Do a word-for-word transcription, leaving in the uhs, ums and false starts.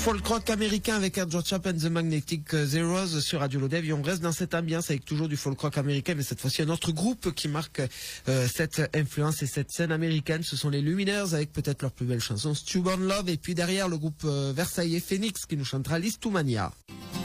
folk rock américain avec George Chap and the Magnetic Zeros sur Radio Lodev. Et on reste dans cette ambiance avec toujours du folk rock américain, mais cette fois-ci un autre groupe qui marque euh, cette influence et cette scène américaine. Ce sont les Lumineers avec peut-être leur plus belle chanson Stubborn Love, et puis derrière le groupe euh, versaillais Phoenix qui nous chantera Listomania.